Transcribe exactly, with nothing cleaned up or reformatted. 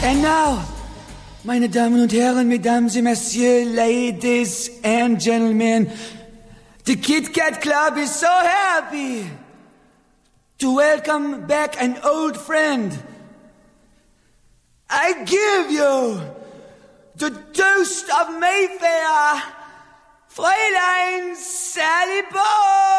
And now, meine Damen und Herren, Mesdames et Messieurs, Ladies and Gentlemen, the Kit Kat Club is so happy to welcome back an old friend. I give you the toast of Mayfair, Fräulein Sally Bowles.